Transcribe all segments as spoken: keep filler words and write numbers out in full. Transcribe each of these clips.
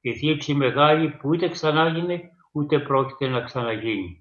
η θλίψη μεγάλη που ούτε ξανάγινε ούτε πρόκειται να ξαναγίνει.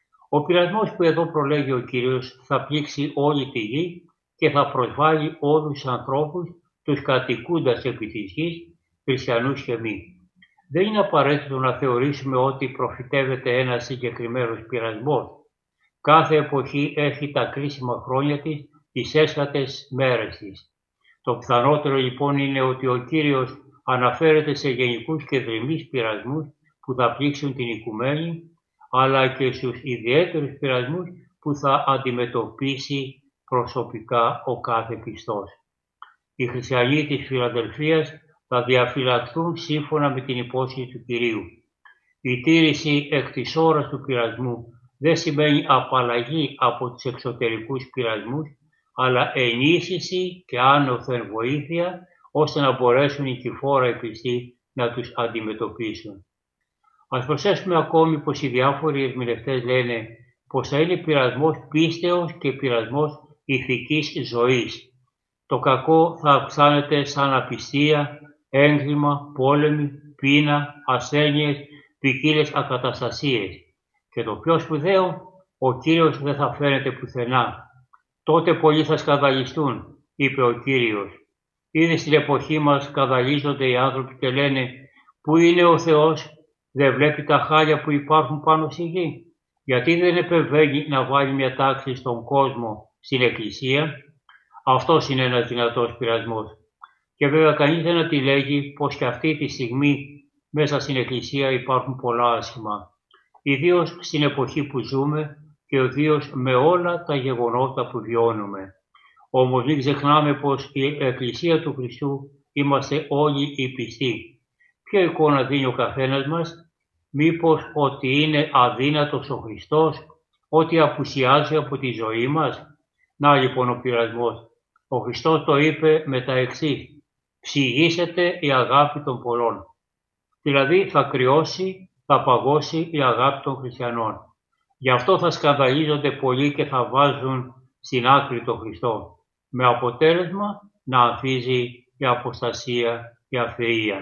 Ο πειρασμός που εδώ προλέγει ο Κύριος θα πλήξει όλη τη γη και θα προσβάλλει όλους τους ανθρώπους, τους κατοικούντας επί της γης, χριστιανούς και μη. Δεν είναι απαραίτητο να θεωρήσουμε ότι προφητεύεται ένας συγκεκριμένος πειρασμός. Κάθε εποχή έχει τα κρίσιμα χρόνια της, τις έσχατες μέρες της. Το πιθανότερο λοιπόν είναι ότι ο Κύριος αναφέρεται σε γενικούς και δρυμείς πειρασμούς που θα πλήξουν την οικουμένη, αλλά και στους ιδιαίτερους πειρασμούς που θα αντιμετωπίσει προσωπικά ο κάθε πιστός. Οι χριστιανοί της Φιλαδελφίας θα διαφυλαχθούν σύμφωνα με την υπόσχεση του Κυρίου. Η τήρηση εκ της ώρας του πειρασμού δεν σημαίνει απαλλαγή από τους εξωτερικούς πειρασμούς, αλλά ενίσχυση και άνωθεν βοήθεια, ώστε να μπορέσουν οι κυφόρα πιστοί να τους αντιμετωπίσουν. Ας προσθέσουμε ακόμη πως οι διάφοροι ερμηνευτές λένε πως θα είναι πειρασμός πίστεως και πειρασμός ηθικής ζωής. Το κακό θα αυξάνεται σαν απιστία, έγκλημα, πόλεμοι, πείνα, ασθένειες, ποικίλες ακαταστασίες. Και το πιο σπουδαίο, ο Κύριος δεν θα φαίνεται πουθενά. Τότε πολλοί θα σκανδαλιστούν, είπε ο Κύριος. Ήδη στην εποχή μας σκανδαλίζονται οι άνθρωποι και λένε «Πού είναι ο Θεός, δεν βλέπει τα χάλια που υπάρχουν πάνω στη γη? Γιατί δεν επεμβαίνει να βάλει μια τάξη στον κόσμο, στην Εκκλησία?» Αυτός είναι ένας δυνατός πειρασμός. Και βέβαια κανείς δεν αντιλέγει πως και αυτή τη στιγμή μέσα στην Εκκλησία υπάρχουν πολλά άσχημα. Ιδίως στην εποχή που ζούμε και ιδίως με όλα τα γεγονότα που βιώνουμε. Όμως μην ξεχνάμε πως η Εκκλησία του Χριστού είμαστε όλοι οι πιστοί. Ποια εικόνα δίνει ο καθένας μας? Μήπως ότι είναι αδύνατος ο Χριστός, ότι απουσιάζει από τη ζωή μας? Να λοιπόν ο πειρασμός. Ο Χριστός το είπε με τα εξής: «Ψυγίσεται η αγάπη των πολλών». Δηλαδή θα κρυώσει, θα παγώσει η αγάπη των χριστιανών. Γι' αυτό θα σκανδαλίζονται πολλοί και θα βάζουν στην άκρη τον Χριστό, με αποτέλεσμα να ανθίζει η αποστασία, η αθεία.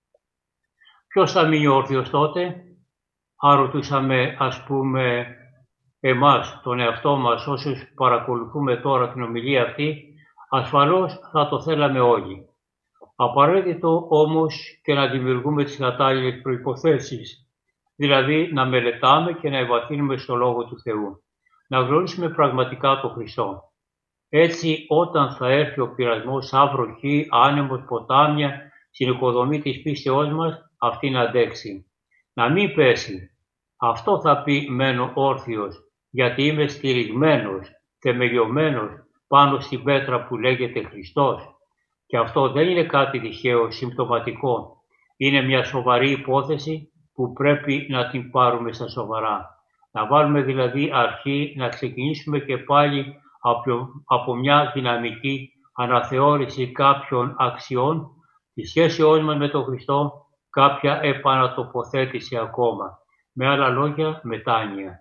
Ποιος θα μείνει όρθιος τότε? Αν ρωτούσαμε ας πούμε εμάς, τον εαυτό μας, όσους παρακολουθούμε τώρα την ομιλία αυτή, ασφαλώς θα το θέλαμε όλοι. Απαραίτητο όμως και να δημιουργούμε τις κατάλληλες προϋποθέσεις, δηλαδή να μελετάμε και να ευαθύνουμε στο Λόγο του Θεού, να γνωρίσουμε πραγματικά τον Χριστό. Έτσι όταν θα έρθει ο πειρασμός σαν βροχή, άνεμος, ποτάμια, στην οικοδομή της πίστεώς μας, αυτή να αντέξει. Να μην πέσει. Αυτό θα πει μένω όρθιος, γιατί είμαι στηριγμένος, θεμελιωμένος πάνω στην πέτρα που λέγεται Χριστός. Και αυτό δεν είναι κάτι τυχαίο, συμπτωματικό. Είναι μια σοβαρή υπόθεση που πρέπει να την πάρουμε στα σοβαρά. Να βάλουμε δηλαδή αρχή να ξεκινήσουμε και πάλι από, από μια δυναμική αναθεώρηση κάποιων αξιών, τη σχέση μας με τον Χριστό, κάποια επανατοποθέτηση ακόμα. Με άλλα λόγια, μετάνοια.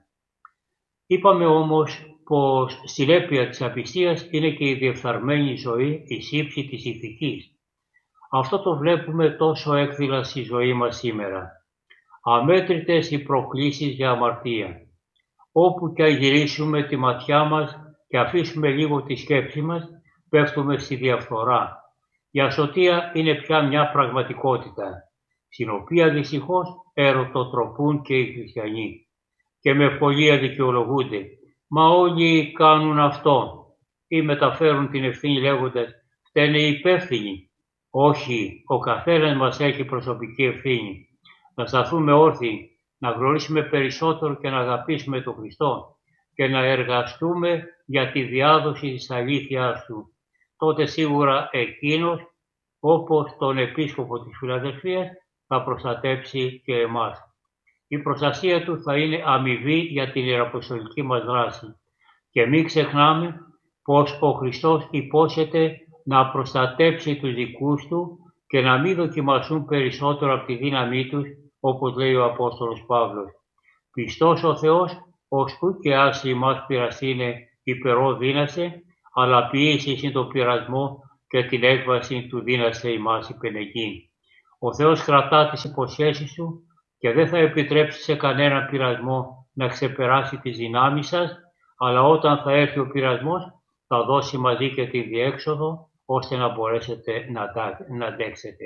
Είπαμε όμως πως στη ρέπεια της απιστίας είναι και η διεφθαρμένη ζωή, η σύψη της ηθικής. Αυτό το βλέπουμε τόσο έκδηλα στη ζωή μας σήμερα. Αμέτρητες οι προκλήσεις για αμαρτία. Όπου και γυρίσουμε τη ματιά μας και αφήσουμε λίγο τη σκέψη μας, πέφτουμε στη διαφθορά. Η ασωτεία είναι πια μια πραγματικότητα, στην οποία δυστυχώς ερωτοτροπούν και οι χριστιανοί. Και με ευκολία δικαιολογούνται. Μα όλοι κάνουν αυτό. Ή μεταφέρουν την ευθύνη λέγοντας φταίνε οι υπεύθυνοι. Όχι, ο καθένας μας έχει προσωπική ευθύνη. Να σταθούμε όρθιοι, να γνωρίσουμε περισσότερο και να αγαπήσουμε τον Χριστό και να εργαστούμε για τη διάδοση της αλήθειάς Του. Τότε σίγουρα εκείνος, όπως τον Επίσκοπο της Φιλαδελφίας, θα προστατέψει και εμάς. Η προστασία Του θα είναι αμοιβή για την ιεραποστολική μας δράση. Και μην ξεχνάμε πως ο Χριστός υπόσχεται να προστατέψει τους δικούς Του και να μην δοκιμαστούν περισσότερο από τη δύναμή τους, όπως λέει ο Απόστολος Παύλος. Πιστός ο Θεός, ώσπου και άσυ ημάς πειρασύνε υπερό δύνασε, αλλά ποιήσεις είναι το πειρασμό και την έκβαση του δύνασε ημάς υπενεκεί. Ο Θεός κρατά τις υποσχέσεις Του και δεν θα επιτρέψει σε κανέναν πειρασμό να ξεπεράσει τις δυνάμεις σας, αλλά όταν θα έρθει ο πειρασμός θα δώσει μαζί και τη διέξοδο, ώστε να μπορέσετε να αντέξετε.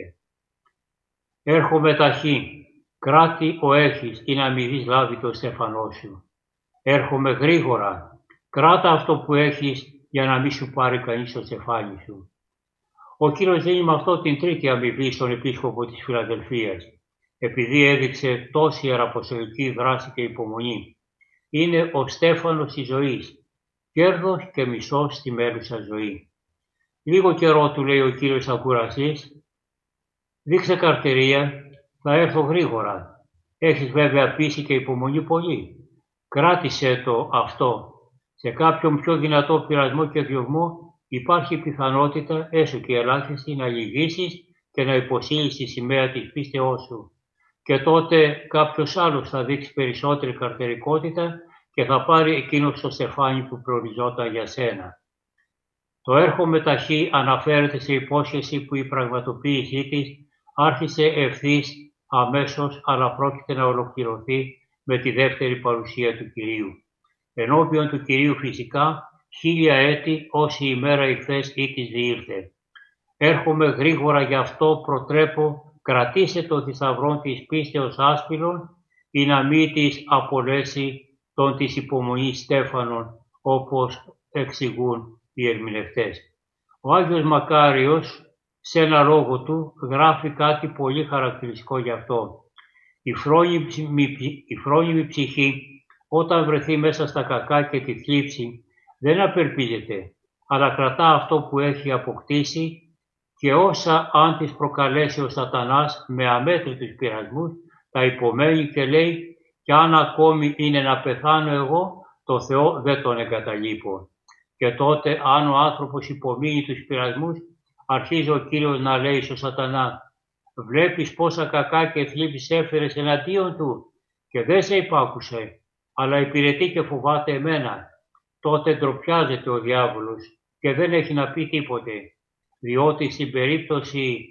Έρχομαι ταχύ, κράτη ο έχεις ή να μη δεις λάβει το στέφανό σου. Έρχομαι γρήγορα, κράτα αυτό που έχεις για να μην σου πάρει κανείς το στεφάνι σου. Ο Κύριος δίνει με αυτό την τρίτη αμοιβή στον επίσκοπο της Φιλαδελφίας, επειδή έδειξε τόση ιεραποστολική δράση και υπομονή. Είναι ο στέφανος της ζωής, κέρδος και μισός στη μέλουσα ζωή. Λίγο καιρό, του λέει ο Κύριος, θα κουραστείς, δείξε καρτερία, θα έρθω γρήγορα. Έχεις βέβαια πείσει και υπομονή πολύ. Κράτησέ το αυτό. Σε κάποιον πιο δυνατό πειρασμό και διωγμό υπάρχει πιθανότητα, έστω και ελάχιστη, να λυγίσεις και να υποσύλλεις τη σημαία της πίστεώς σου. Και τότε κάποιος άλλος θα δείξει περισσότερη καρτερικότητα και θα πάρει εκείνο το στεφάνι που προοριζόταν για σένα. Το έρχομαι ταχύ αναφέρεται σε υπόσχεση που η πραγματοποίησή της άρχισε ευθύς αμέσως, αλλά πρόκειται να ολοκληρωθεί με τη δεύτερη παρουσία του Κυρίου. Ενώπιον του Κυρίου φυσικά χίλια έτη όση ημέρα ηχθές ή της διήλθε. Έρχομαι γρήγορα, γι' αυτό προτρέπω, κρατήσε το θησαυρό της πίστεως άσπυλον ή να μην της απολέσει τον της υπομονής στέφανον, όπως εξηγούν οι ερμηνευτές. Ο Άγιος Μακάριος σε ένα λόγο του γράφει κάτι πολύ χαρακτηριστικό γι' αυτό. Η φρόνιμη, η φρόνιμη ψυχή όταν βρεθεί μέσα στα κακά και τη θλίψη δεν απελπίζεται, αλλά κρατά αυτό που έχει αποκτήσει και όσα αν της προκαλέσει ο σατανάς με αμέτρητους πειρασμούς τα υπομένει και λέει «Κι αν ακόμη είναι να πεθάνω εγώ, το Θεό δεν τον εγκαταλείπω». Και τότε αν ο άνθρωπος υπομείνει τους πειρασμούς, αρχίζει ο Κύριος να λέει στο σατανά «Βλέπεις πόσα κακά και θλίψεις έφερες εναντίον του και δεν σε υπάκουσε, αλλά υπηρετεί και φοβάται εμένα». Τότε ντροπιάζεται ο διάβολος και δεν έχει να πει τίποτε, διότι στην περίπτωση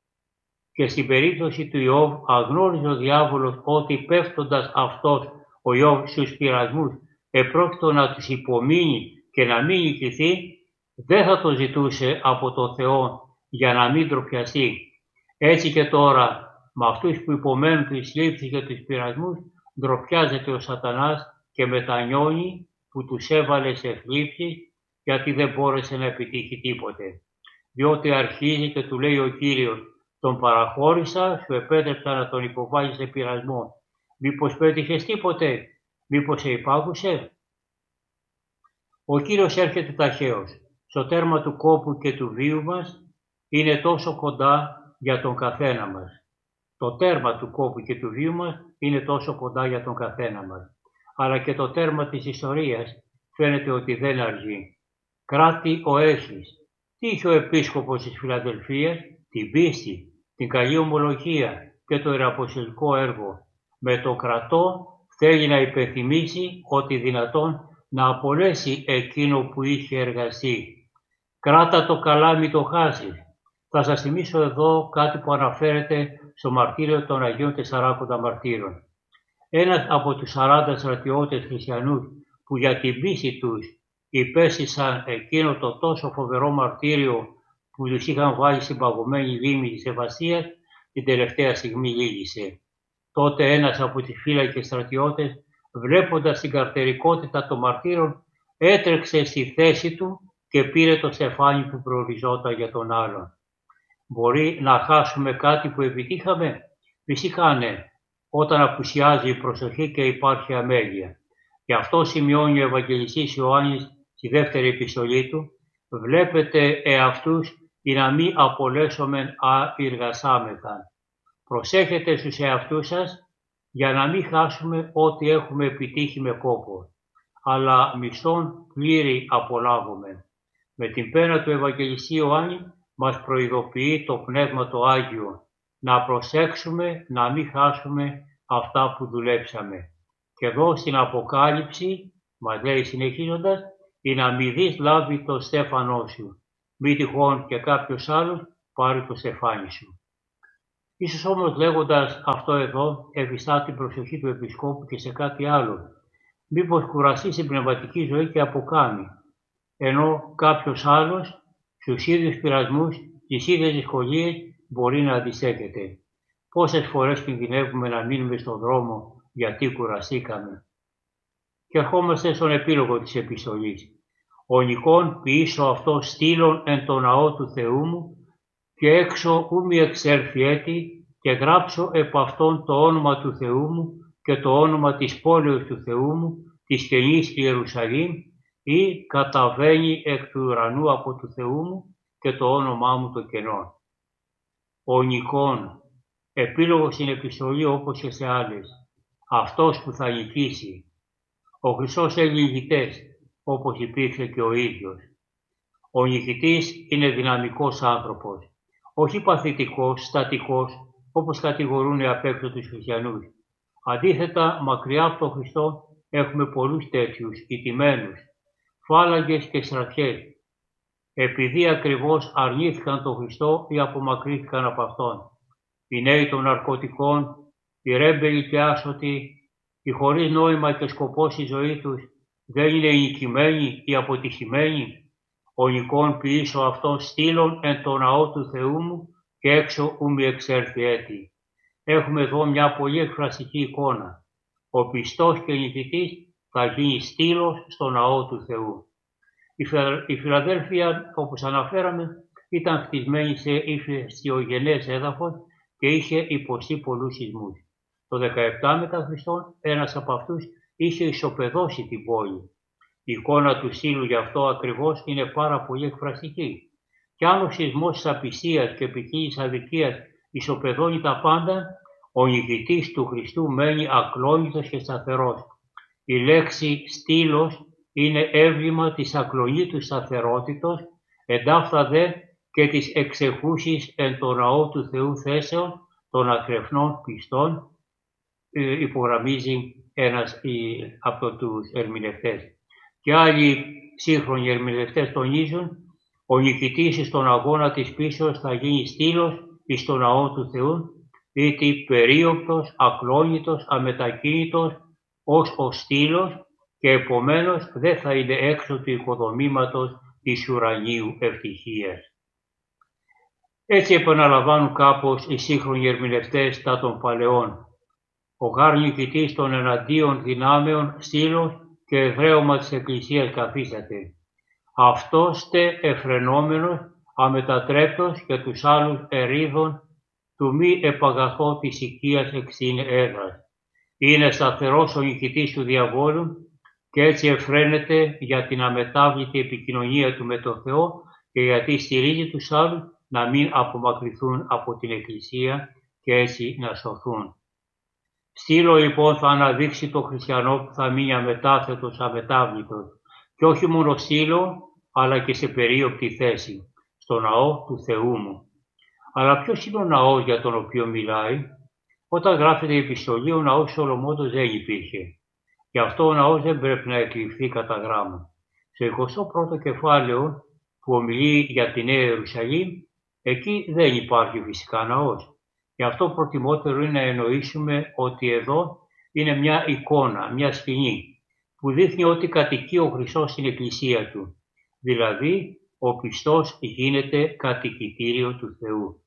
και στην περίπτωση του Ιώβ αγνώριζε ο διάβολος ότι πέφτοντας αυτός ο Ιώβ στους πειρασμούς επρόκειτο να τους υπομείνει και να μην νικηθεί, δεν θα το ζητούσε από το Θεό για να μην ντροπιαστεί. Έτσι και τώρα με αυτούς που υπομένουν τις θλίψεις και τους πειρασμούς ντροπιάζεται ο σατανάς και μετανιώνει που τους έβαλε σε θλίψεις γιατί δεν μπόρεσε να επιτύχει τίποτε. Διότι αρχίζει και του λέει ο Κύριος «Τον παραχώρησα, σου επέτρεψα να τον υποβάλεις σε πειρασμό. Μήπως πέτυχες τίποτε, μήπως σε υπάκουσε?» Ο Κύριος έρχεται ταχαίως. Στο τέρμα του κόπου και του βίου μας είναι τόσο κοντά για τον καθένα μας. Το τέρμα του κόπου και του βίου μας είναι τόσο κοντά για τον καθένα μας. Αλλά και το τέρμα της ιστορίας φαίνεται ότι δεν αργεί. Κράτη ο έχεις. Τι είχε ο επίσκοπος της Φιλαδελφίας? Την πίστη, την καλή ομολογία και το ιεραποστολικό έργο. Με το κρατώ θέλει να υπενθυμίσει ότι δυνατόν να απολέσει εκείνο που είχε εργαστεί. Κράτα το καλά, μη το χάσεις. Θα σας θυμίσω εδώ κάτι που αναφέρεται στο μαρτύριο των Αγίων Τεσσαράκοντα Μαρτύρων. Ένας από τους σαράντα στρατιώτες χριστιανούς που για την πίστη τους υπέστησαν εκείνο το τόσο φοβερό μαρτύριο που τους είχαν βάλει στην παγωμένη λίμνη της Σεβαστίας, την τελευταία στιγμή λύγησε. Τότε ένας από τις φύλακες στρατιώτες, βλέποντας την καρτερικότητα των μαρτύρων, έτρεξε στη θέση του και πήρε το στεφάνι που προοριζόταν για τον άλλον. Μπορεί να χάσουμε κάτι που επιτύχαμε? Φυσικά ναι, όταν απουσιάζει η προσοχή και υπάρχει αμέλεια. Γι' αυτό σημειώνει ο Ευαγγελιστής Ιωάννης στη δεύτερη επιστολή του, βλέπετε εαυτούς ή να μη απολέσομεν αεργασάμεθα. Προσέχετε στους εαυτούς σας για να μην χάσουμε ό,τι έχουμε επιτύχει με κόπο, αλλά μισθόν πλήρη απολάβουμε. Με την πένα του Ευαγγελιστή Ιωάννη μας προειδοποιεί το Πνεύμα το Άγιο να προσέξουμε να μην χάσουμε αυτά που δουλέψαμε. Και εδώ στην Αποκάλυψη μας λέει συνεχίζοντας ή να μην δεις λάβει το στέφανό σου, μη τυχόν και κάποιος άλλος πάρει το στεφάνι σου. Ίσως όμως λέγοντας αυτό εδώ εφιστά την προσοχή του Επισκόπου και σε κάτι άλλο. Μήπως κουραστεί στην πνευματική ζωή και αποκάμει, ενώ κάποιος άλλος στους ίδιους πειρασμούς, τις ίδιες δυσκολίες μπορεί να αντιστέκεται. Πόσες φορές κινδυνεύουμε να μείνουμε στον δρόμο γιατί κουραστήκαμε. Και ερχόμαστε στον επίλογο της επιστολής. Ο νικόν ποιήσω αυτό στήλων εν το ναό του Θεού μου και έξω ου μη εξέλθει έτη και γράψω επ' αυτόν το όνομα του Θεού μου και το όνομα της πόλεως του Θεού μου, της καινής Ιερουσαλήμ, ή καταβαίνει εκ του ουρανού από του Θεού μου και το όνομά μου το κενό. Ο νικόν, επίλογος στην επιστολή όπως και σε άλλες, αυτός που θα νικήσει. Ο Χριστός έγινε νικητές, όπως υπήρξε και ο ίδιος. Ο νικητής είναι δυναμικός άνθρωπος, όχι παθητικός, στατικός, όπως κατηγορούν οι απ' έξω τους χριστιανούς. Αντίθετα, μακριά από τον Χριστό έχουμε πολλούς τέτοιους, ηττημένους, φάλαγγες και στρατιές, επειδή ακριβώς αρνήθηκαν τον Χριστό ή απομακρύνθηκαν από Αυτόν. Οι νέοι των ναρκωτικών, οι ρέμπελοι και άσωτοι, οι χωρίς νόημα και σκοπό στη ζωή τους, δεν είναι νικημένοι ή αποτυχημένοι. Ο νικόν ποιήσω αυτό στήλων εν το ναό του Θεού μου και έξω ου μη εξέλθει έτη. Έχουμε εδώ μια πολύ εκφραστική εικόνα. Ο πιστός και νικητής θα γίνει στήλος στο ναό του Θεού. Η Φιλαδέλφια, όπως αναφέραμε, ήταν χτισμένη σε ηφαιστειογενές έδαφος και είχε υποστεί πολλούς σεισμούς. Το δεκαεπτά μετά Χριστόν, ένας από αυτούς είχε ισοπεδώσει την πόλη. Η εικόνα του στήλου γι' αυτό ακριβώς είναι πάρα πολύ εκφραστική. Κι αν ο σεισμός της απιστίας και ποικίλης αδικίας ισοπεδώνει τα πάντα, ο νικητής του Χριστού μένει ακλόνητος και σταθερός. Η λέξη στήλος είναι έμβλημα της ακλονήτου σταθερότητος, εντάφθα δε και της εξεχούσης εν το ναό του Θεού θέσεων των ακρεφνών πιστών, υπογραμμίζει ένας από τους ερμηνευτές. Και άλλοι σύγχρονοι ερμηνευτές τονίζουν, ο νικητής στον αγώνα της πίσεως θα γίνει στήλος εις το ναό του Θεού, είτε περίοπτος, ακλόνητος, αμετακίνητος, ως ο στήλος, και επομένως δεν θα είναι έξω του οικοδομήματος της ουρανίου ευτυχίας. Έτσι επαναλαμβάνουν κάπως οι σύγχρονοι ερμηνευτές τα των παλαιών. Ο γάρ νικητής των εναντίον δυνάμεων στήλος και εδραίωμα της Εκκλησίας καθίσταται. Αυτός τε εφρενόμενος, αμετατρέπτος και τους άλλους ερίδων του μη επαγαθώ της οικίας εξήνε έδρας. Είναι σταθερός ο νικητής του διαβόλου και έτσι εφραίνεται για την αμετάβλητη επικοινωνία του με τον Θεό και γιατί στηρίζει τους άλλους να μην απομακρυνθούν από την Εκκλησία και έτσι να σωθούν. Στήλο λοιπόν θα αναδείξει το χριστιανό που θα μείνει αμετάθετος, αμετάβλητος και όχι μόνο στήλο αλλά και σε περίοπτη θέση, στο ναό του Θεού μου. Αλλά ποιος είναι ο ναός για τον οποίο μιλάει? Όταν γράφεται η επιστολή, ο ναός Σολομόντος δεν υπήρχε. Γι' αυτό ο ναός δεν πρέπει να εκλειφθεί κατά γράμμα. Στο εικοστό πρώτο κεφάλαιο που ομιλεί για τη Νέα Ιερουσαλήμ, εκεί δεν υπάρχει φυσικά ναός. Γι' αυτό προτιμότερο είναι να εννοήσουμε ότι εδώ είναι μια εικόνα, μια σκηνή, που δείχνει ότι κατοικεί ο Χριστός στην Εκκλησία Του. Δηλαδή, ο πιστός γίνεται κατοικητήριο του Θεού.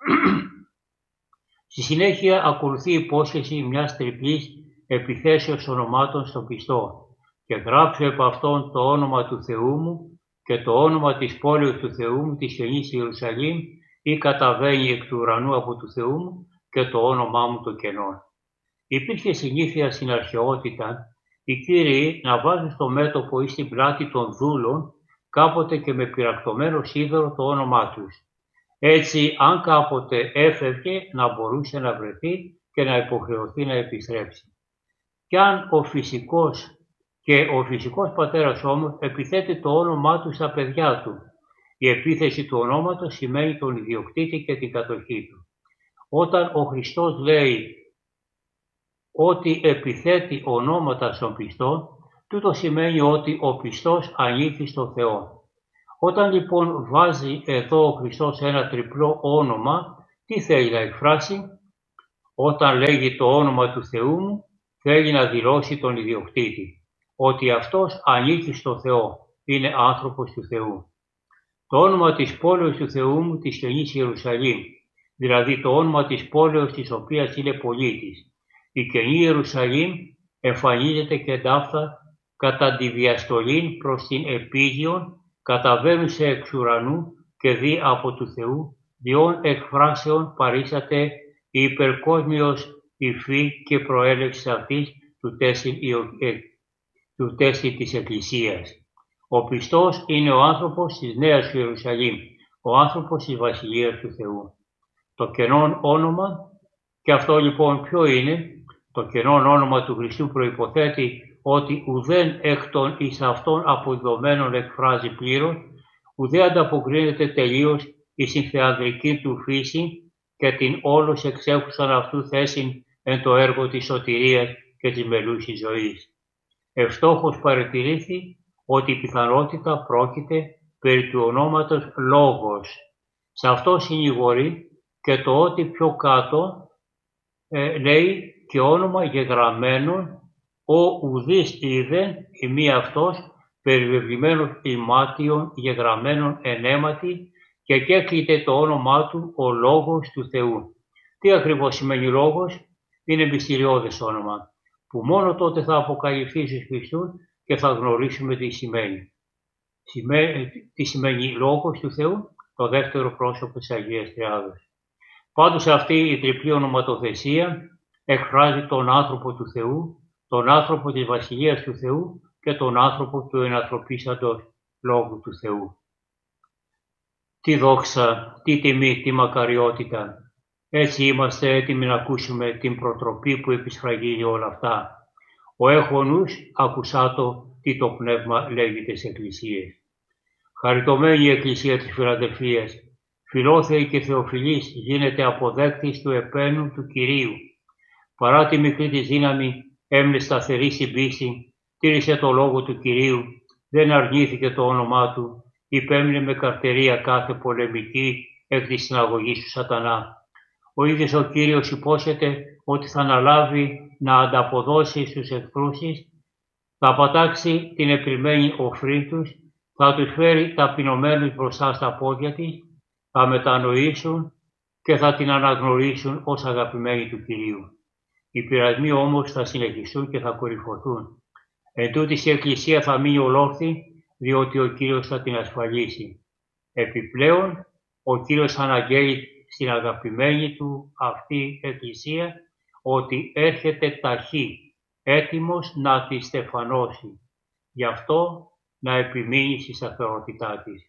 Στη συνέχεια ακολουθεί η υπόσχεση μιας τριπλής επιθέσεως ονομάτων στον πιστό και γράψω επ' αυτόν το όνομα του Θεού μου και το όνομα της πόλεως του Θεού μου, της καινής Ιερουσαλήμ, ή καταβαίνει εκ του ουρανού από του Θεού μου και το όνομά μου το κενό. Υπήρχε συνήθεια στην αρχαιότητα οι κύριοι να βάζουν στο μέτωπο ή στην πλάτη των δούλων κάποτε και με πυρακτωμένο σίδερο το όνομά τους. Έτσι, αν κάποτε έφευγε, να μπορούσε να βρεθεί και να υποχρεωθεί να επιστρέψει. Κι αν ο φυσικός και ο φυσικός πατέρας όμως επιθέτει το όνομά του στα παιδιά του, η επίθεση του ονόματος σημαίνει τον ιδιοκτήτη και την κατοχή του. Όταν ο Χριστός λέει ότι επιθέτει ονόματα στον πιστό, τούτο σημαίνει ότι ο πιστός ανήκει στον Θεό. Όταν λοιπόν βάζει εδώ ο Χριστός ένα τριπλό όνομα, Τι θέλει να εκφράσει? Όταν λέγει το όνομα του Θεού μου, θέλει να δηλώσει τον ιδιοκτήτη, ότι αυτός ανήκει στο Θεό, είναι άνθρωπος του Θεού. Το όνομα της πόλεως του Θεού μου, της Καινής Ιερουσαλήμ, δηλαδή το όνομα της πόλεως της οποίας είναι πολίτης. Η Καινή Ιερουσαλήμ εμφανίζεται και ταύτα κατά τη διαστολή προς την επίγειον, καταβαίνουσε εξ ουρανού και δι από του Θεού, διόν εκφράσεων παρήσατε η υπερκόσμιος υφή και προέλευση αυτής του τέσσιν, ε, του τέσσιν της Εκκλησίας. Ο πιστός είναι ο άνθρωπος της Νέας Ιερουσαλήμ, ο άνθρωπος της Βασιλείας του Θεού. Το κενόν όνομα, και αυτό λοιπόν ποιο είναι? Το κενόν όνομα του Χριστού προϋποθέτει ότι ουδέν εκ των εις αυτών αποδεδομένων εκφράζει πλήρως, ουδέ ανταποκρίνεται τελείως εις την θεανδρική του φύση και την όλος εξέχουσαν αυτού θέσιν εν το έργο της σωτηρίας και της μελούσης ζωής. Ευστόχως παρατηρήθη ότι η πιθανότητα πρόκειται περί του ονόματος Λόγος. Σε αυτό συνηγορεί και το ότι πιο κάτω ε, λέει και όνομα γεγραμμένων ο ουδής είδεν ημί αυτός περιβεβλημένος ημάτιον γεγραμμένων ενέματι και κέκλειται το όνομά του ο Λόγος του Θεού. Τι ακριβώς σημαίνει Λόγος? Είναι μυστηριώδες όνομα, που μόνο τότε θα αποκαλυφθεί στους πιστούς και θα γνωρίσουμε τι σημαίνει. Τι σημαίνει Λόγος του Θεού? Το δεύτερο πρόσωπο της Αγίας Τριάδος. Πάντως αυτή η τριπλή ονοματοθεσία εκφράζει τον άνθρωπο του Θεού, τον άνθρωπο της Βασιλείας του Θεού και τον άνθρωπο του ενανθρωπίσαντος Λόγου του Θεού. Τι δόξα, τι τιμή, τι μακαριότητα. Έτσι είμαστε έτοιμοι να ακούσουμε την προτροπή που επισφραγίζει όλα αυτά. Ο έχονους ακουσάτο τι το πνεύμα λέγει τις εκκλησίες. Χαριτωμένη η Εκκλησία της Φιλαδελφίας, φιλόθεη και θεοφιλής, γίνεται αποδέκτης του επένου του Κυρίου. Παρά τη μικρή της δύναμη έμεινε σταθερή στην πίστη, τήρησε το λόγο του Κυρίου, δεν αρνήθηκε το όνομά του, υπέμεινε με καρτερία κάθε πολεμική εκ της συναγωγής του σατανά. Ο ίδιος ο Κύριος υπόσχεται ότι θα αναλάβει να ανταποδώσει στους εχθρούς της, θα πατάξει την επλημμένη οφρή τους, θα τους φέρει ταπεινωμένους μπροστά στα πόδια της, θα μετανοήσουν και θα την αναγνωρίσουν ως αγαπημένη του Κυρίου. Οι πειρασμοί όμως θα συνεχιστούν και θα κορυφωθούν. Εν τούτοις η Εκκλησία θα μείνει ολόκληρη, διότι ο Κύριος θα την ασφαλίσει. Επιπλέον, ο Κύριος αναγγέλει στην αγαπημένη του αυτή Εκκλησία ότι έρχεται ταχύ, έτοιμος να τη στεφανώσει. Γι' αυτό να επιμείνει στη σταθερότητά της.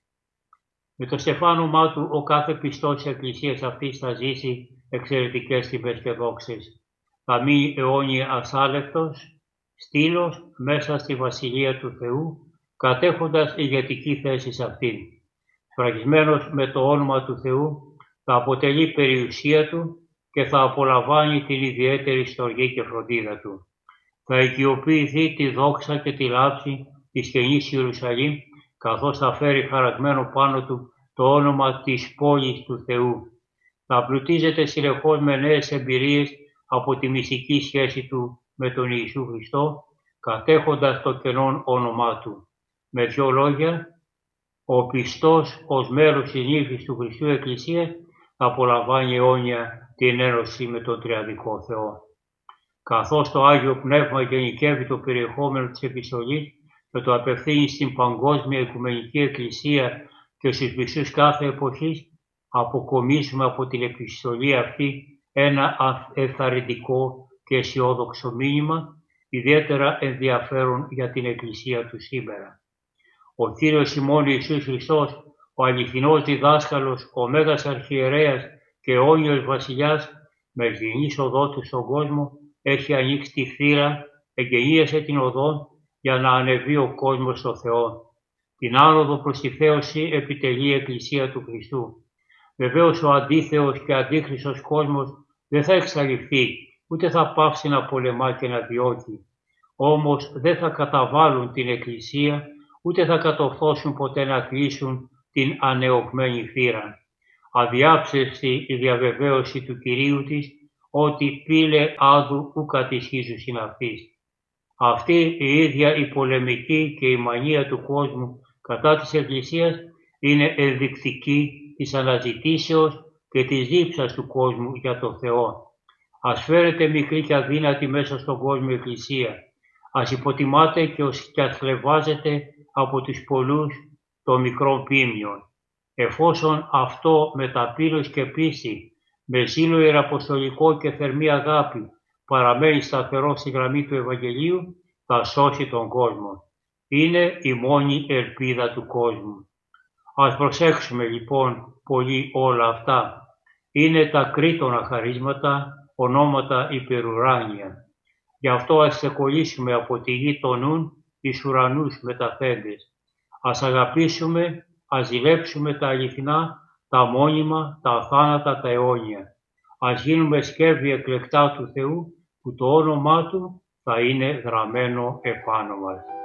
Με το στεφάνωμά του ο κάθε πιστός της Εκκλησίας αυτής θα ζήσει εξαιρετικές τιμές και δόξες. Θα μείνει αιώνια ασάλευτος, στήλος μέσα στη Βασιλεία του Θεού, κατέχοντας ηγετική θέση σε αυτήν. Σφραγισμένος με το όνομα του Θεού, θα αποτελεί περιουσία του και θα απολαμβάνει την ιδιαίτερη στοργή και φροντίδα του. Θα οικειοποιηθεί τη δόξα και τη λάψη της Καινής Ιερουσαλήμ, καθώς θα φέρει χαραγμένο πάνω του το όνομα της πόλης του Θεού. Θα πλουτίζεται συνεχώς με νέες εμπειρίες από τη μυστική σχέση του με τον Ιησού Χριστό, κατέχοντας το κενόν όνομά του. Με δύο λόγια, ο πιστός ως μέλος της νύφης του Χριστού Εκκλησίας θα απολαμβάνει αιώνια την ένωση με τον Τριαδικό Θεό. Καθώς το Άγιο Πνεύμα γενικεύει το περιεχόμενο της επιστολής και το απευθύνει στην παγκόσμια Οικουμενική Εκκλησία και στους πιστούς κάθε εποχής, αποκομίσουμε από την επιστολή αυτή ένα ενθαρρυντικό και αισιόδοξο μήνυμα, ιδιαίτερα ενδιαφέρον για την Εκκλησία του σήμερα. Ο Κύριος ημών Ιησούς Χριστός, ο αληθινός διδάσκαλος, ο Μέγας Αρχιερέας και αιώνιος Βασιλιάς, με ευγενής οδό του στον κόσμο, έχει ανοίξει τη θύρα, εγγενίασε την οδό για να ανεβεί ο κόσμος στο Θεό. Την άνοδο προς τη θέωση επιτελεί η Εκκλησία του Χριστού. Βεβαίως ο αντίθεος και αντίχριστος κόσμος δεν θα εξαλειφθεί, ούτε θα πάψει να πολεμά και να διώκει. Όμως δεν θα καταβάλουν την Εκκλησία, ούτε θα κατορθώσουν ποτέ να κλείσουν την ανεωγμένη θύρα. αδιάψεστη η διαβεβαίωση του Κυρίου της, ότι πήλε άδου ου κατησχίζουσιν αυτής. Αυτή η ίδια η πολεμική και η μανία του κόσμου κατά της Εκκλησίας είναι ενδεικτική της αναζητήσεως και της δίψας του κόσμου για τον Θεό. Ας φέρεται μικρή και αδύνατη μέσα στον κόσμο η Εκκλησία. Ας υποτιμάται και ας θλιβάζεται από τους πολλούς των μικρών ποίμνιων. Εφόσον αυτό με ταπείνωση και πίστη, με ζήλο ιεραποστολικό και θερμή αγάπη παραμένει σταθερό στη γραμμή του Ευαγγελίου, θα σώσει τον κόσμο. Είναι η μόνη ελπίδα του κόσμου. Ας προσέξουμε λοιπόν πολύ όλα αυτά. Είναι τα κρίτωνα χαρίσματα, ονόματα υπερουράνια. Γι' αυτό ας ξεκολλήσουμε από τη γη των νουν εις ουρανούς μεταθέντες. Ας αγαπήσουμε, ας ζηλέψουμε τα αληθινά, τα μόνιμα, τα αθάνατα, τα αιώνια. Ας γίνουμε σκεύη εκλεκτά του Θεού, που το όνομά Του θα είναι γραμμένο επάνω μας.